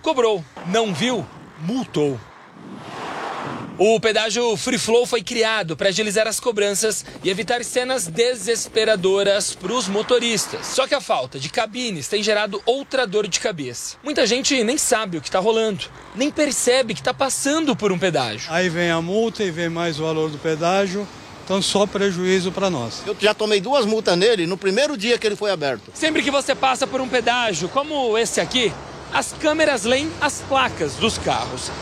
cobrou. Não viu? Multou. O pedágio Free Flow foi criado para agilizar as cobranças e evitar cenas desesperadoras para os motoristas. Só que a falta de cabines tem gerado outra dor de cabeça. Muita gente nem sabe o que está rolando, nem percebe que está passando por um pedágio. Aí vem a multa e vem mais o valor do pedágio, então só prejuízo para nós. Eu já tomei 2 multas nele no primeiro dia que ele foi aberto. Sempre que você passa por um pedágio como esse aqui, as câmeras leem as placas dos carros.